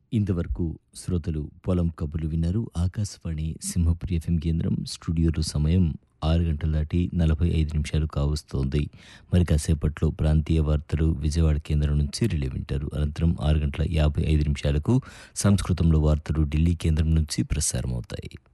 ఇంతవరకు శ్రోతలు పొలం కబుర్లు విన్నారు. ఆకాశవాణి సింహపురి ఎఫ్ఎం కేంద్రం స్టూడియోలో సమయం 6 గంటలు దాటి 45 నిమిషాలు కావస్తోంది. మరి కాసేపట్లో ప్రాంతీయ వార్తలు విజయవాడ కేంద్రం నుంచి రిలే వింటారు. అనంతరం 6 గంటల 55 నిమిషాలకు సంస్కృతంలో వార్తలు ఢిల్లీ కేంద్రం నుంచి ప్రసారమవుతాయి.